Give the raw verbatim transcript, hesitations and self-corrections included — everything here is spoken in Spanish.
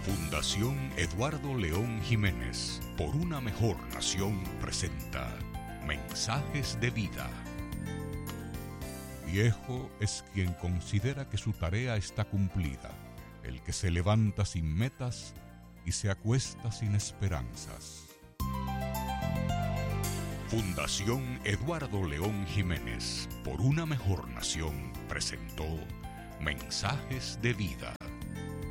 Fundación Eduardo León Jiménez, por una mejor nación, presenta Mensajes de Vida. Viejo es quien considera que su tarea está cumplida, el que se levanta sin metas y se acuesta sin esperanzas. Fundación Eduardo León Jiménez, por una mejor nación, presentó Mensajes de Vida.